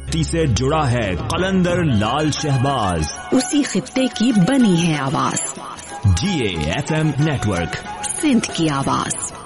से जुड़ा है कलंदर लाल शहबाज, उसी खित्ते की बनी है आवाज। GAFM नेटवर्क, सिंध की आवाज।